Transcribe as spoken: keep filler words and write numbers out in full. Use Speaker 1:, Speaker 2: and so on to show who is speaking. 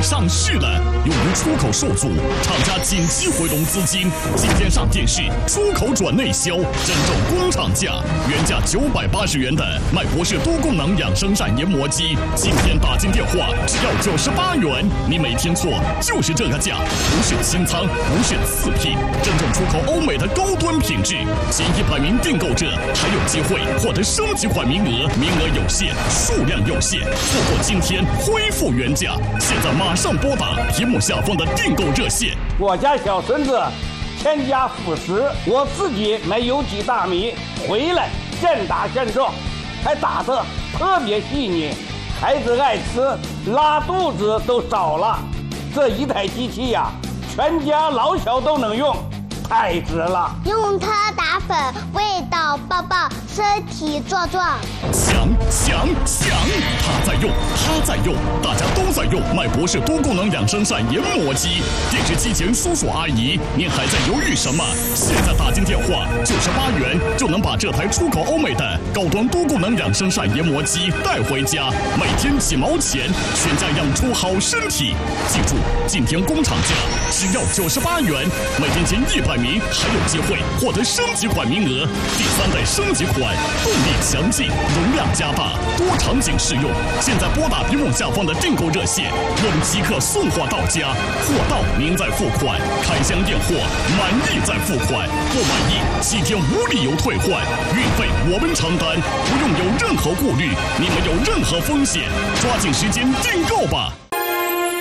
Speaker 1: 上市了，由于出口受阻，厂家紧急回笼资金，今天上电视，出口转内销，真正工厂价，原价九百八十元的麦博士多功能养生膳研磨机，今天打进电话只要九十八元，你没听错，就是这个价，不是清仓，不是次品，真正出口欧美的高端品质，前一百名订购者还有机会获得升级款名额，名额有限，数量有限，错过今天恢复原价，现在马上拨打屏幕下方的订购热线。
Speaker 2: 我家小孙子添加辅食，我自己买有机大米回来现打现做，还打得特别细腻，孩子爱吃，拉肚子都少了。这一台机器呀、啊，全家老小都能用，太值了。
Speaker 3: 用它打粉，味道爆爆，身体壮壮。
Speaker 1: 强强强！他在用，他在用，大家都在用麦博士多功能养生膳研磨机。电视机前叔叔阿姨，您还在犹豫什么？现在打进电话，九十八元就能把这台出口欧美的高端多功能养生膳研磨机带回家，每天几毛钱，全家养出好身体。记住，今天工厂价只要九十八元，每天前一百名还有机会获得升级款名额。第三代升级款，动力强劲，容量加大，多场景适用。现在拨打屏幕下方的订购热线，我们即刻送货到家，货到您再付款，开箱验货，满意再付款，不满意七天无理由退换，运费我们承担，不用有任何顾虑，你们有任何风险，抓紧时间订购吧。